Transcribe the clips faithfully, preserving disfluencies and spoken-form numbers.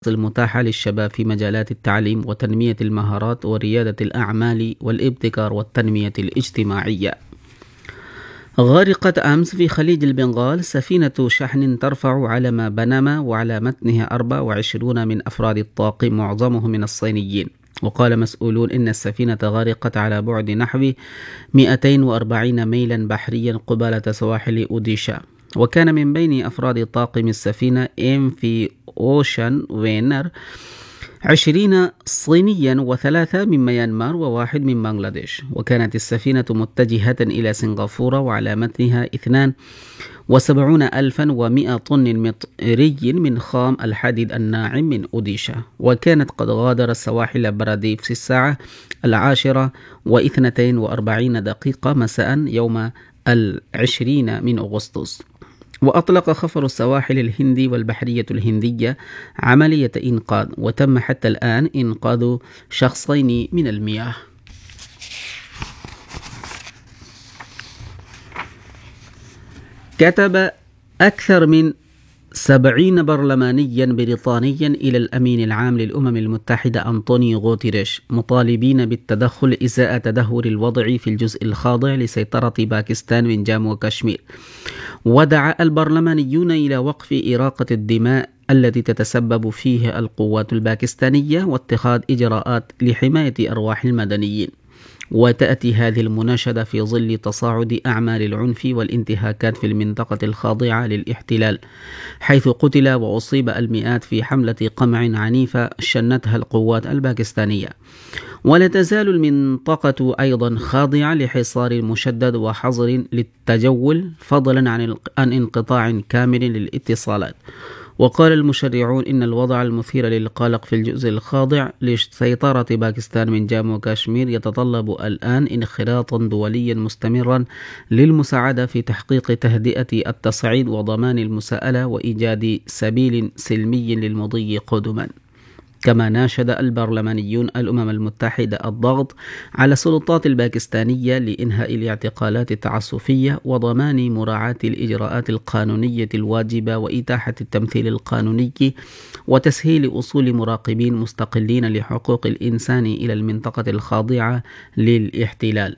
المتاحة للشباب في مجالات التعليم وتنمية المهارات وريادة الأعمال والابتكار والتنمية الاجتماعية. غرقت أمس في خليج البنغال سفينة شحن ترفع علم بنما وعلى متنها أربعة وعشرين من أفراد الطاقم معظمهم من الصينيين. وقال مسؤولون إن السفينة غرقت على بعد نحو مئتين وأربعين ميلا بحريا قبالة سواحل أوديشا. وكان من بين أفراد طاقم السفينة إم في أوشان وينر عشرين صينيا وثلاثة من ميانمار وواحد من بنغلاديش. وكانت السفينة متجهة إلى سنغافورة وعلى متنها اثنان وسبعون ألفا ومئة طن مطري من خام الحديد الناعم من أوديشا. وكانت قد غادرت سواحل براديف في الساعة العاشرة واثنتين وأربعين دقيقة مساء يوم العشرين من أغسطس. وأطلق خفر السواحل الهندي والبحرية الهندية عملية إنقاذ، وتم حتى الآن إنقاذ شخصين من المياه. كتب أكثر من سبعين برلمانيا بريطانيا إلى الأمين العام للأمم المتحدة أنطونيو غوتيريش مطالبين بالتدخل إزاء تدهور الوضع في الجزء الخاضع لسيطرة باكستان من جامو وكشمير. ودعا البرلمانيون إلى وقف إراقة الدماء التي تتسبب فيها القوات الباكستانية واتخاذ إجراءات لحماية أرواح المدنيين. وتأتي هذه المناشدة في ظل تصاعد أعمال العنف والانتهاكات في المنطقة الخاضعة للاحتلال، حيث قتل وأصيب المئات في حملة قمع عنيفة شنتها القوات الباكستانية. ولا تزال المنطقة أيضا خاضعة لحصار مشدد وحظر للتجول، فضلا عن انقطاع كامل للاتصالات. وقال المشرعون إن الوضع المثير للقلق في الجزء الخاضع لسيطرة باكستان من جامو وكشمير يتطلب الآن انخراطا دوليا مستمرا للمساعدة في تحقيق تهدئة التصعيد وضمان المساءلة وإيجاد سبيل سلمي للمضي قدما. كما ناشد البرلمانيون الأمم المتحدة الضغط على السلطات الباكستانية لإنهاء الاعتقالات التعسفية وضمان مراعاة الإجراءات القانونية الواجبة وإتاحة التمثيل القانوني وتسهيل وصول مراقبين مستقلين لحقوق الإنسان إلى المنطقة الخاضعة للاحتلال.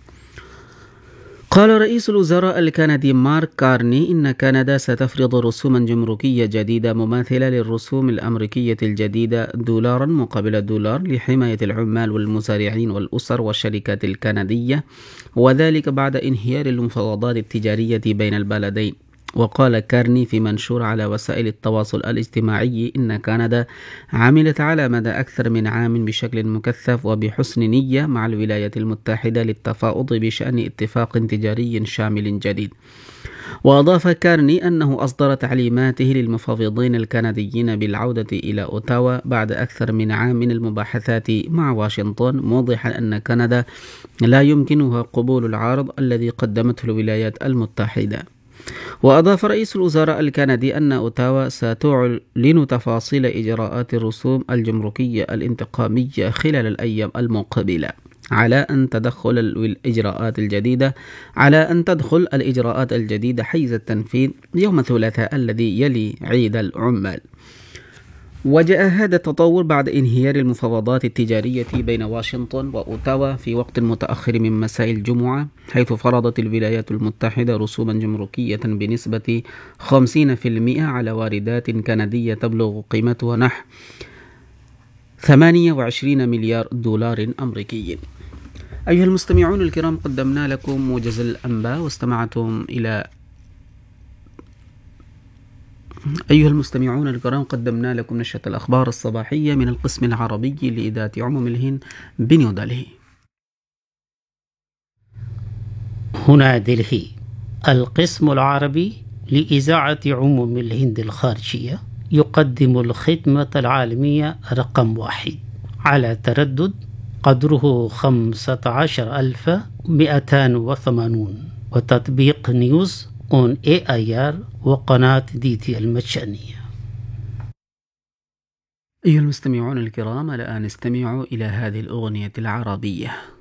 قال رئيس الوزراء الكندي مارك كارني إن كندا ستفرض رسوما جمركية جديدة مماثلة للرسوم الأمريكية الجديدة دولارا مقابل دولار لحماية العمال والمزارعين والأسر والشركات الكندية، وذلك بعد انهيار المفاوضات التجارية بين البلدين. وقال كارني في منشور على وسائل التواصل الاجتماعي إن كندا عملت على مدى أكثر من عام بشكل مكثف وبحسن نية مع الولايات المتحدة للتفاوض بشأن اتفاق تجاري شامل جديد. وأضاف كارني أنه أصدر تعليماته للمفاوضين الكنديين بالعودة إلى أوتاوا بعد أكثر من عام من المباحثات مع واشنطن، موضحا أن كندا لا يمكنها قبول العرض الذي قدمته الولايات المتحدة. وأضاف رئيس الوزراء الكندي أن أوتاوا ستعلن تفاصيل إجراءات الرسوم الجمركية الانتقامية خلال الأيام المقبلة، على أن تدخل الإجراءات الجديدة على أن تدخل الإجراءات الجديدة حيز التنفيذ يوم الثلاثاء الذي يلي عيد العمال. وجاء هذا التطور بعد انهيار المفاوضات التجارية بين واشنطن وأوتاوا في وقت متأخر من مساء الجمعة، حيث فرضت الولايات المتحدة رسوما جمركية بنسبة خمسين بالمئة على واردات كندية تبلغ قيمتها نحو ثمانية وعشرين مليار دولار أمريكي. أيها المستمعون الكرام، قدمنا لكم موجز الأنباء واستمعتم إلى أيها المستمعون الكرام قدمنا لكم نشرة الأخبار الصباحية من القسم العربي لإذاعة عموم الهند بنيودلهي. هنا دلهي، القسم العربي لإذاعة عموم الهند الخارجية يقدم الخدمة العالمية رقم واحد على تردد قدره خمسة عشر ألف ومئتين وثمانون، وتطبيق نيوز اون اي اي ار وقناة دي تي المجانية. أيها المستمعون الكرام، الآن استمعوا إلى هذه الأغنية العربية.